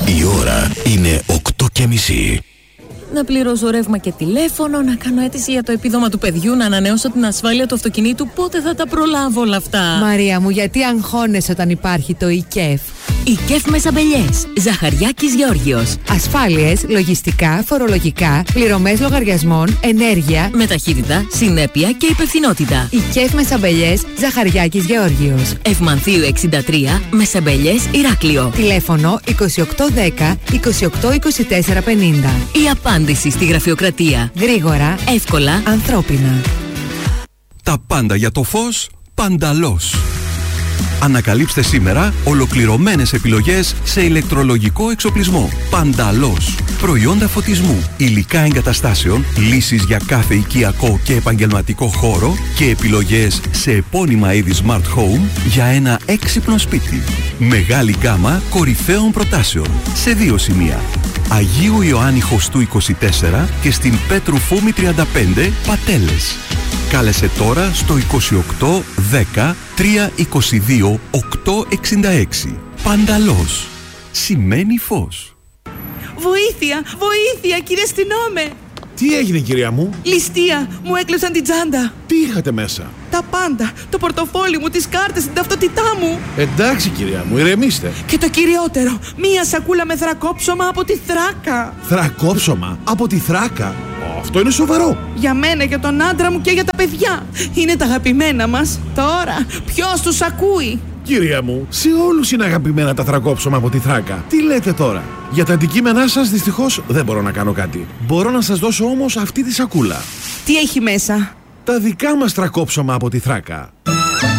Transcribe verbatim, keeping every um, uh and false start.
Η ώρα είναι οκτώ και μισή. Να πληρώσω ρεύμα και τηλέφωνο, να κάνω αίτηση για το επίδομα του παιδιού, να ανανεώσω την ασφάλεια του αυτοκινήτου. Πότε θα τα προλάβω όλα αυτά? Μαρία μου, γιατί αγχώνεσαι όταν υπάρχει το ΙΚΕΦ? ΙΚΕΦ Μεσαμπελιές, Ζαχαριάκης Γεώργιος. Ασφάλειες, λογιστικά, φορολογικά, πληρωμές λογαριασμών, ενέργεια, με ταχύτητα, συνέπεια και υπευθυνότητα. ΙΚΕΦ Μεσαμπελιές, Ζαχαριάκης Γεώργιος. Ευμανθίου εξήντα τρία, Μεσαμπελιές, Ηράκλειο. Τηλέφωνο είκοσι οκτώ δέκα είκοσι οκτώ είκοσι τέσσερα πενήντα. Η απάντηση στη γραφειοκρατία. Γρήγορα, εύκολα, ανθρώπινα. Τα πάντα για το φως, Πανταλώς. Ανακαλύψτε σήμερα ολοκληρωμένες επιλογές σε ηλεκτρολογικό εξοπλισμό. Πανταλώς. Προϊόντα φωτισμού, υλικά εγκαταστάσεων, λύσεις για κάθε οικιακό και επαγγελματικό χώρο και επιλογές σε επώνυμα είδη Smart Home για ένα έξυπνο σπίτι. Μεγάλη γκάμα κορυφαίων προτάσεων σε δύο σημεία. Αγίου Ιωάννη Χωστού είκοσι τέσσερα και στην Πέτρου Φούμη τριάντα πέντε, Πατέλες. Κάλεσε τώρα στο είκοσι οκτώ δέκα τριακόσια είκοσι δύο οκτακόσια εξήντα έξι. Πανταλώς. Σημαίνει φως. Βοήθεια! Βοήθεια, κύριε αστυνόμε! Τι έγινε, κυρία μου? Ληστεία! Μου έκλεψαν την τσάντα! Τι είχατε μέσα? Τα πάντα! Το πορτοφόλι μου, τις κάρτες, την ταυτότητά μου! Εντάξει, κυρία μου, ηρεμήστε. Και το κυριότερο, μία σακούλα με θρακόψωμα από τη Θράκα! Θρακόψωμα από τη Θράκα? Αυτό είναι σοβαρό. Για μένα, για τον άντρα μου και για τα παιδιά. Είναι τα αγαπημένα μας. Τώρα, ποιος τους ακούει? Κυρία μου, σε όλους είναι αγαπημένα τα θρακόψωμα από τη Θράκα. Τι λέτε τώρα? Για τα αντικείμενά σας δυστυχώς δεν μπορώ να κάνω κάτι. Μπορώ να σας δώσω όμως αυτή τη σακούλα. Τι έχει μέσα? Τα δικά μας θρακόψωμα από τη Θράκα.